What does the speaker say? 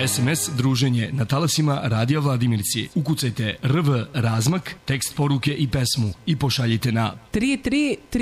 SMS druženje na talasima Radija Vladimirci. Ukucajte RV razmak, tekst poruke i pesmu i pošaljite na 33